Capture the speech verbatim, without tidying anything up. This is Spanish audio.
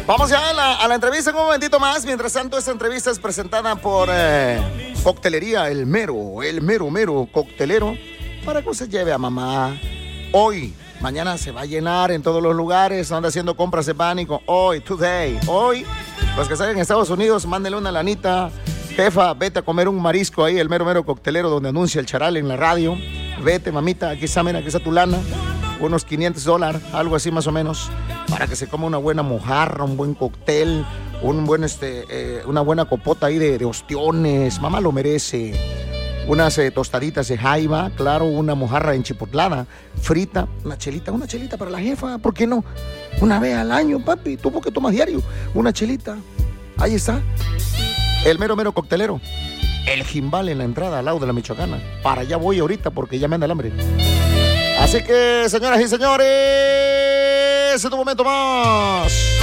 Vamos ya a la, a la entrevista en un momentito más. Mientras tanto, esta entrevista es presentada por eh, Coctelería El Mero, el mero, mero coctelero, para que usted lleve a mamá. Hoy, mañana se va a llenar en todos los lugares, anda haciendo compras de pánico. Hoy, today, hoy, los que están en Estados Unidos, mándenle una lanita. Jefa, vete a comer un marisco ahí, el mero, mero coctelero, donde anuncia el charal en la radio. Vete, mamita, aquí está, mira, aquí está tu lana. Unos quinientos dólares, algo así más o menos, para que se coma una buena mojarra, un buen cóctel, un buen, este, eh, una buena copota ahí de, de ostiones. Mamá lo merece. Unas eh, tostaditas de jaiba, claro, una mojarra enchipotlada, frita, una chelita, una chelita para la jefa, ¿por qué no? Una vez al año, papi, tú porque tomas diario, una chelita. Ahí está. El mero, mero coctelero. El Jimbal en la entrada, al lado de la Michoacana. Para allá voy ahorita porque ya me anda el hambre. Así que, señoras y señores, en un momento más.